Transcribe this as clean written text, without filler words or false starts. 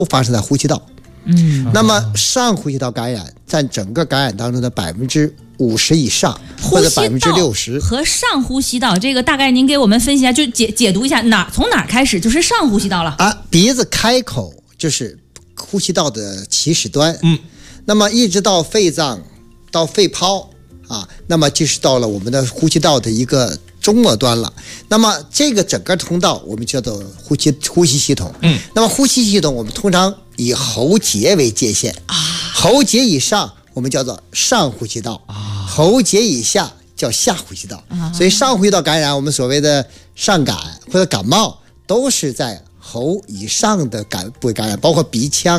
发生在呼吸道。那么上呼吸道感染占整个感染当中的50%以上，或者60%。 和上呼吸道这个大概您给我们分析一下，就解读一下从哪开始就是上呼吸道了啊？鼻子开口就是呼吸道的起始端，那么一直到肺脏到肺泡啊，那么就是到了我们的呼吸道的一个中末端了。那么这个整个通道我们叫做呼吸系统。那么呼吸系统我们通常以喉结为界限啊，喉结以上我们叫做上呼吸道啊，喉结以下叫下呼吸道啊。所以上呼吸道感染，我们所谓的上感或者感冒，都是在喉以上的部位感染，包括鼻腔